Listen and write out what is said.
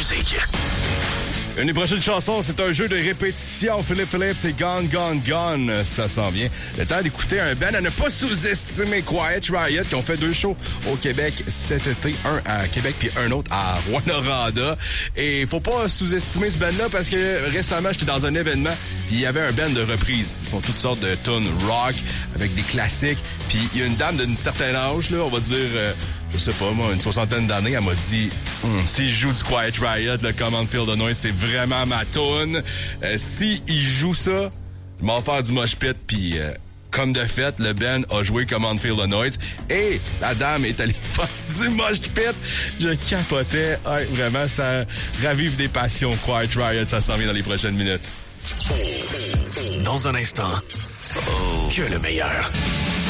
musique. Une des prochaines chansons, c'est un jeu de répétition. Philippe Phillips et Gone, Gone, Gone. Ça s'en vient. Le temps d'écouter un band à ne pas sous-estimer, Quiet Riot, qui ont fait 2 shows au Québec cet été. Un à Québec puis un autre à Rwanda. Et faut pas sous-estimer ce band-là parce que récemment, j'étais dans un événement puis il y avait un band de reprises. Ils font toutes sortes de tunes rock avec des classiques. Puis il y a une dame d'un certain âge, là, on va dire... je sais pas, moi, une 60aine d'années, elle m'a dit si je joue du Quiet Riot, le Command Feel the Noise, c'est vraiment ma toune. Si il joue ça, je m'en vais faire du mosh pit, puis comme de fait, le band a joué Command Feel the Noise, et la dame est allée faire du mosh pit. Je capotais. Ouais, vraiment, ça ravive des passions. Quiet Riot, ça s'en vient dans les prochaines minutes. Dans un instant, que le meilleur.